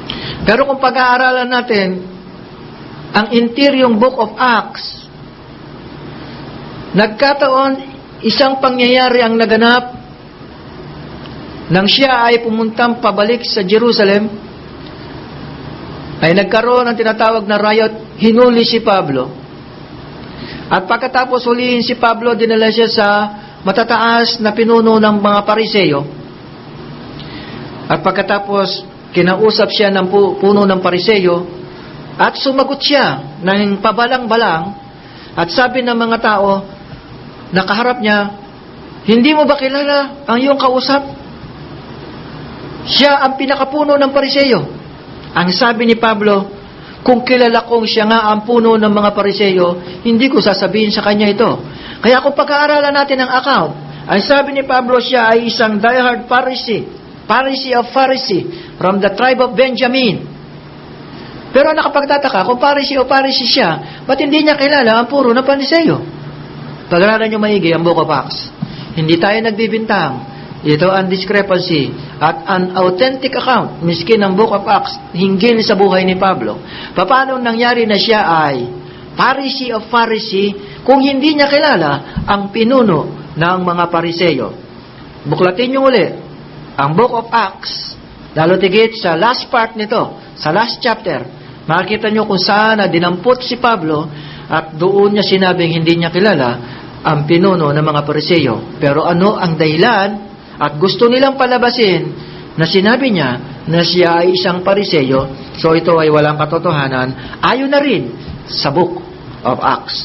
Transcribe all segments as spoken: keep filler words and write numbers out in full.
Pero kung pag-aaralan natin ang interior book of Acts, nagkataon isang pangyayari ang naganap nang siya ay pumuntang pabalik sa Jerusalem, ay nagkaroon ng tinatawag na riot, hinuli si Pablo. At pagkatapos hulihin si Pablo, dinala siya sa matataas na pinuno ng mga Pariseyo. At pagkatapos, kinausap siya ng puno ng Pariseyo at sumagot siya ng pabalang-balang at sabi ng mga tao, nakaharap niya, hindi mo ba kilala ang iyong kausap? Siya ang pinakapuno ng Pariseyo. Ang sabi ni Pablo, kung kilala kong siya nga ang puno ng mga Pariseyo, hindi ko sasabihin sa kanya ito. Kaya kung pag-aaralan natin ang account, ang sabi ni Pablo, siya ay isang diehard Pharisee, Pharisee of Pharisee, from the tribe of Benjamin. Pero nakapagtataka, kung Pharisee o Pharisee siya, ba't hindi niya kilala ang puro ng Pariseyo? Pag-aralan niyo maigi ang Book of Acts. Hindi tayo nagbibintang. Ito ang discrepancy at an authentic account, miskin ang Book of Acts, hinggil sa buhay ni Pablo. Paano nangyari na siya ay Pharisee of Pharisee kung hindi niya kilala ang pinuno ng mga Pariseyo? Buklatin niyo uli ang Book of Acts, lalo tigit sa last part nito, sa last chapter. Makikita niyo kung saan na dinampot si Pablo at doon niya sinabing hindi niya kilala ang pinuno ng mga Pariseyo. Pero ano ang dahilan? At gusto nilang palabasin na sinabi niya na siya ay isang Pariseyo, so ito ay walang katotohanan, ayon na rin sa Book of Acts.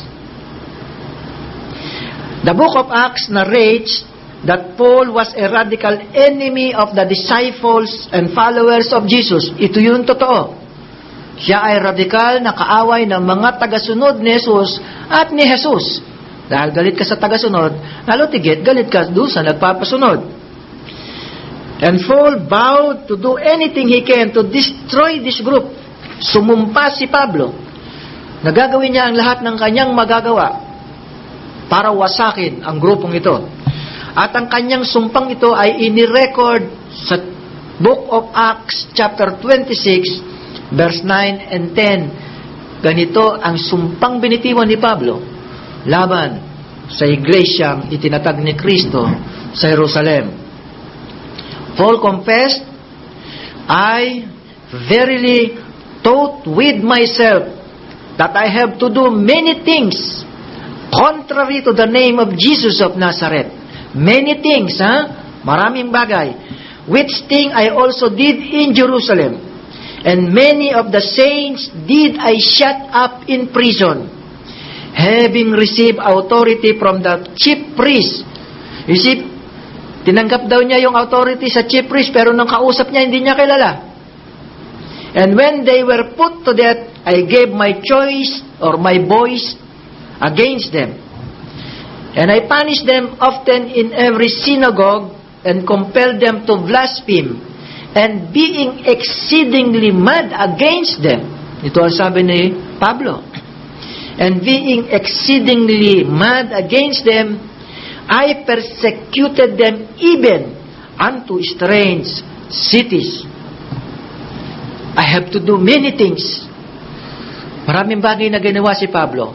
The Book of Acts narrates that Paul was a radical enemy of the disciples and followers of Jesus. Ito yung totoo. Siya ay radikal na kaaway ng mga tagasunod ni Jesus at ni Jesus. Dahil galit ka sa tagasunod, lalo tigit, galit ka doon sa nagpapasunod. And Paul vowed to do anything he can to destroy this group. Sumumpa si Pablo. Nagagawin niya ang lahat ng kanyang magagawa para wasakin ang grupong ito. At ang kanyang sumpang ito ay inirecord sa Book of Acts chapter twenty-six verse nine and ten. Ganito ang sumpang binitiwan ni Pablo laban sa iglesyang itinatag ni Kristo sa Jerusalem. Paul confessed, I verily thought with myself that I have to do many things contrary to the name of Jesus of Nazareth. Many things, ha? Maraming bagay. Which thing I also did in Jerusalem. And many of the saints did I shut up in prison, having received authority from the chief priest. You see, tinanggap daw niya yung authority sa chief priest, pero nang kausap niya, hindi niya kilala. And when they were put to death, I gave my choice or my voice against them. And I punished them often in every synagogue and compelled them to blaspheme. And being exceedingly mad against them. Ito ang sabi ni Pablo. And being exceedingly mad against them, I persecuted them even unto strange cities. I have to do many things. Maraming bagay na ginawa si Pablo.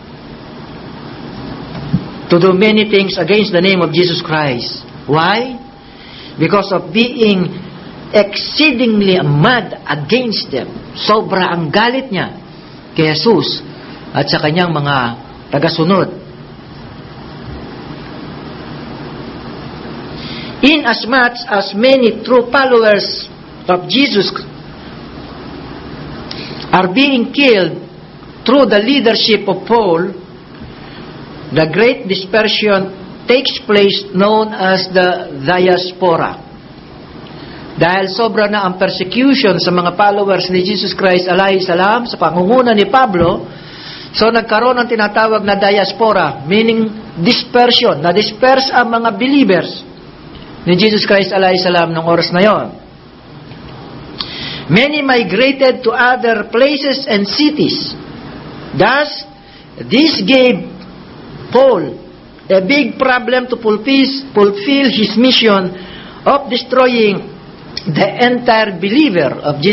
To do many things against the name of Jesus Christ. Why? Because of being exceedingly mad against them. Sobra ang galit niya kay Jesus at sa kanyang mga tagasunod. Inasmuch as many true followers of Jesus are being killed through the leadership of Paul, the great dispersion takes place known as the diaspora. Dahil sobra na ang persecution sa mga followers ni Jesus Christ alayhi salam sa pangunguna ni Pablo, so nagkaroon ng tinatawag na diaspora, meaning dispersion, na disperse ang mga believers ni Jesus Christ alayhi salam ng oras na yon. Many migrated to other places and cities. Thus, this gave Paul a big problem to fulfill, fulfill his mission of destroying the entire believer of Jesus